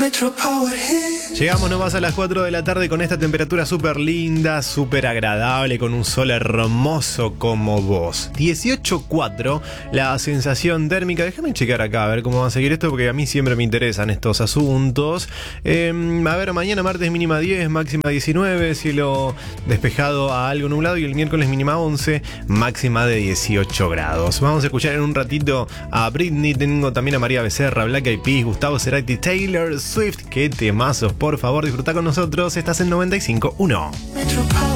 Llegamos nomás a las 4 de la tarde con esta temperatura súper linda, súper agradable, con un sol hermoso como vos. 18.4 la sensación térmica. Déjame checar acá a ver cómo va a seguir esto, porque a mí siempre me interesan estos asuntos. A ver, mañana martes mínima 10, máxima 19, cielo despejado a algo nublado, y el miércoles mínima 11, máxima de 18 grados. Vamos a escuchar en un ratito a Britney, tengo también a María Becerra, Black Eyed Peas, Gustavo Cerati, Taylor Swift. Qué temazos, por favor, disfruta con nosotros. Estás en 95.1.